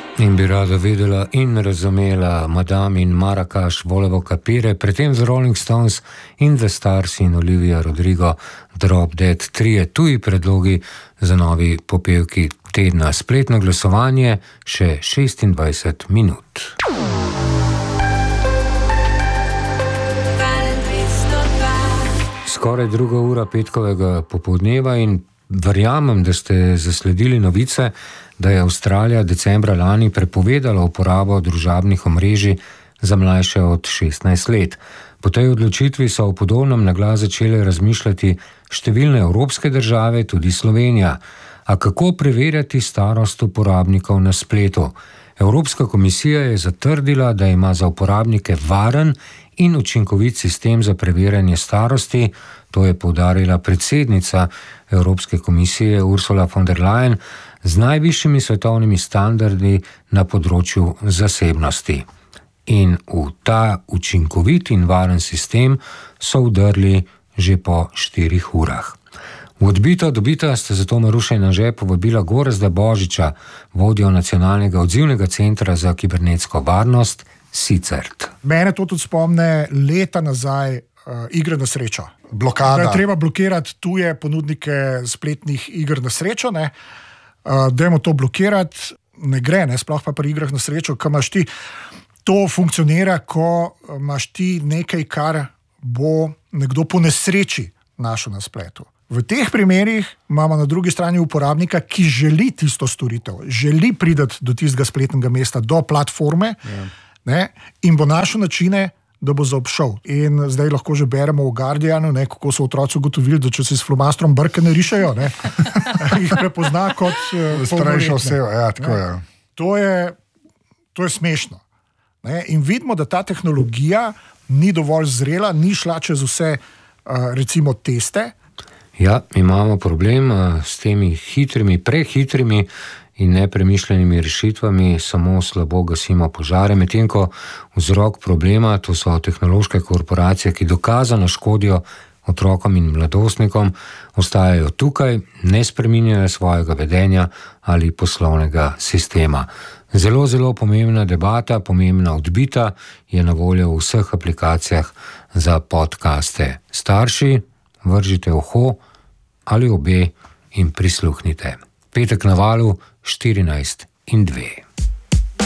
In bi rada vedela in razumela Madame in Marrakesh, Volevo Capire, predtem z Rolling Stones in The Stars in Olivia Rodrigo, Drop Dead, 3 tuji predlogi za novi popevki tedna. Spletno glasovanje še 26 minut. Skoraj 2 ura petkovega popoldneva in verjamem, da ste zasledili novice, da je Avstralija decembra lani prepovedala uporabo družabnih omrežij za mlajše od 16 let. Po tej odločitvi so v podobnem naglas začele razmišljati številne evropske države, tudi Slovenija. A kako preverjati starost uporabnikov na spletu? Evropska komisija je zatrdila, da ima za uporabnike varen in učinkovit sistem za preverjanje starosti. To je poudarila predsednica Evropske komisije Ursula von der Leyen z najvišjimi svetovnimi standardi na področju zasebnosti. In v ta učinkovit in varen sistem so vdrli že po 4 urah. V odbito dobita sta zato Maruša in Anže povabila Gorazda Božiča, vodjo Nacionalnega odzivnega centra za kibernetsko varnost, CICERT. Mene to tudi spomne leta nazaj igre na srečo. Blokada. Da je treba blokirati tuje ponudnike spletnih iger na srečo, ne. Dajmo to blokirati, ne gre, ne, sploh pa pri igrah na srečo, ko imaš ti, to funkcionira, ko imaš ti nekaj, kar bo nekdo po nesreči našel na spletu. V teh primerih imamo na drugi strani uporabnika, ki želi tisto storitev, želi priti do tistega spletnega mesta, do platforme, ne, in bo našel načine, da bo zaobšel. In zdaj lahko že beremo v Guardianu, ne, kako so otroci ugotovili, da če se s flomastrom brke ne rišejo, ne, jih prepozna kot starejša oseba. Ja, tako je. To je smešno. Ne, in vidimo, da ta tehnologija ni dovolj zrela, ni šla čez vse, recimo, teste. Ja, imamo problem s temi hitrimi, prehitrimi in nepremišljenimi rešitvami, samo slabo gasimo požare, medtem ko vzrok problema, to so tehnološke korporacije, ki dokazano škodijo otrokom in mladostnikom, ostajajo tukaj, ne spreminjajo svojega vedenja ali poslovnega sistema. Zelo, zelo pomembna debata, pomembna odbita je na voljo v vseh aplikacijah za podcaste. Starši, vržite uho ali obe in prisluhnite. Petek na valu 14:02.